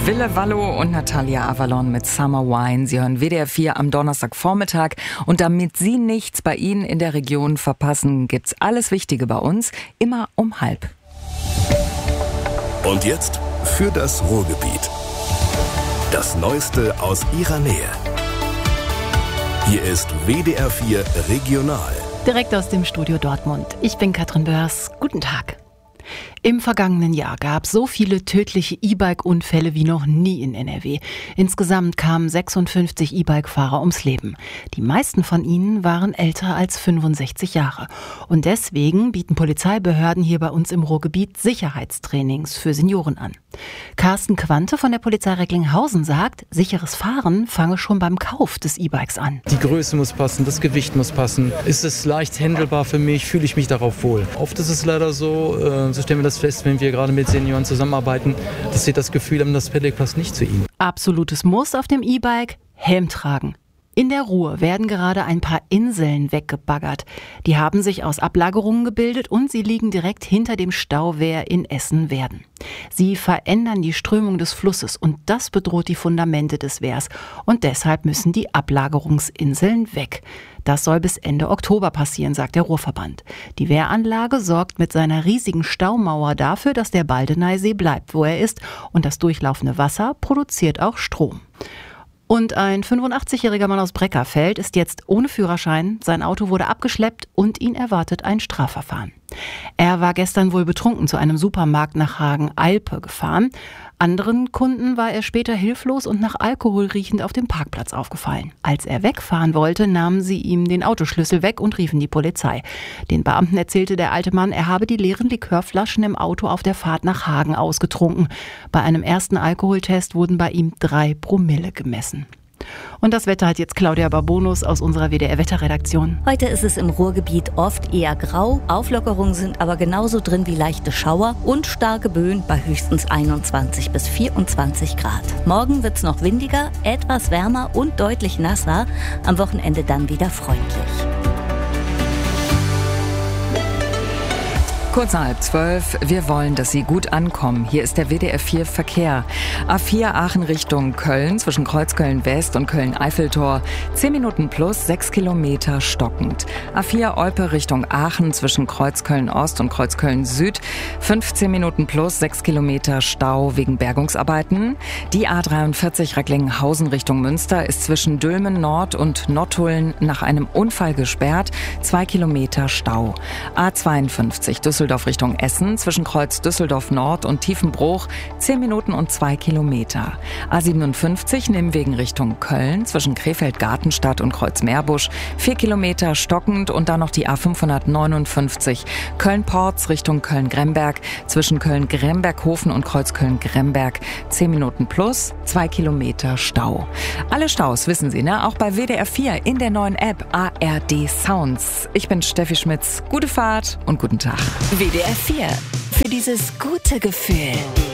Wille Wallo und Natalia Avalon mit Summer Wine. Sie hören WDR 4 am Donnerstagvormittag. Und damit Sie nichts bei Ihnen in der Region verpassen, gibt's alles Wichtige bei uns, immer um 12:30. Und jetzt für das Ruhrgebiet. Das Neueste aus Ihrer Nähe. Hier ist WDR 4 Regional. Direkt aus dem Studio Dortmund. Ich bin Katrin Börs. Guten Tag. Im vergangenen Jahr gab es so viele tödliche E-Bike-Unfälle wie noch nie in NRW. Insgesamt kamen 56 E-Bike-Fahrer ums Leben. Die meisten von ihnen waren älter als 65 Jahre. Und deswegen bieten Polizeibehörden hier bei uns im Ruhrgebiet Sicherheitstrainings für Senioren an. Carsten Quante von der Polizei Recklinghausen sagt, sicheres Fahren fange schon beim Kauf des E-Bikes an. Die Größe muss passen, das Gewicht muss passen. Ist es leicht handelbar für mich? Fühle ich mich darauf wohl? Oft ist es leider so stellen wir das fest, wenn wir gerade mit Senioren zusammenarbeiten, dass sie das Gefühl haben, das Pedelec passt nicht zu ihnen. Absolutes Muss auf dem E-Bike: Helm tragen. In der Ruhr werden gerade ein paar Inseln weggebaggert. Die haben sich aus Ablagerungen gebildet und sie liegen direkt hinter dem Stauwehr in Essen-Werden. Sie verändern die Strömung des Flusses und das bedroht die Fundamente des Wehrs. Und deshalb müssen die Ablagerungsinseln weg. Das soll bis Ende Oktober passieren, sagt der Ruhrverband. Die Wehranlage sorgt mit seiner riesigen Staumauer dafür, dass der Baldeneysee bleibt, wo er ist. Und das durchlaufende Wasser produziert auch Strom. Und ein 85-jähriger Mann aus Breckerfeld ist jetzt ohne Führerschein. Sein Auto wurde abgeschleppt und ihn erwartet ein Strafverfahren. Er war gestern wohl betrunken zu einem Supermarkt nach Hagen-Alpe gefahren. Anderen Kunden war er später hilflos und nach Alkohol riechend auf dem Parkplatz aufgefallen. Als er wegfahren wollte, nahmen sie ihm den Autoschlüssel weg und riefen die Polizei. Den Beamten erzählte der alte Mann, er habe die leeren Likörflaschen im Auto auf der Fahrt nach Hagen ausgetrunken. Bei einem ersten Alkoholtest wurden bei ihm 3 Promille gemessen. Und das Wetter hat jetzt Claudia Barbonus aus unserer WDR-Wetterredaktion. Heute ist es im Ruhrgebiet oft eher grau. Auflockerungen sind aber genauso drin wie leichte Schauer und starke Böen bei höchstens 21 bis 24 Grad. Morgen wird es noch windiger, etwas wärmer und deutlich nasser. Am Wochenende dann wieder freundlich. Kurz nach 11:30. Wir wollen, dass Sie gut ankommen. Hier ist der WDR 4 Verkehr. A4 Aachen Richtung Köln zwischen Kreuzköln West und Köln-Eiffeltor. 10 Minuten plus 6 Kilometer stockend. A4 Olpe Richtung Aachen zwischen Kreuzköln Ost und Kreuzköln Süd. 15 Minuten plus 6 Kilometer Stau wegen Bergungsarbeiten. Die A43 Recklinghausen Richtung Münster ist zwischen Dülmen Nord und Nottuln nach einem Unfall gesperrt. 2 Kilometer Stau. A52 Düsseldorf Richtung Essen zwischen Kreuz Düsseldorf Nord und Tiefenbruch 10 Minuten und 2 Kilometer. A57 Nimwegen Richtung Köln zwischen Krefeld-Gartenstadt und Kreuz Meerbusch 4 Kilometer stockend und dann noch die A559 Köln-Porz Richtung Köln-Gremberg zwischen Köln-Gremberghofen und Kreuz Köln-Gremberg 10 Minuten plus 2 Kilometer Stau. Alle Staus wissen Sie, ne? Auch bei WDR 4 in der neuen App ARD Sounds. Ich bin Steffi Schmitz. Gute Fahrt und guten Tag. WDR 4. Für dieses gute Gefühl.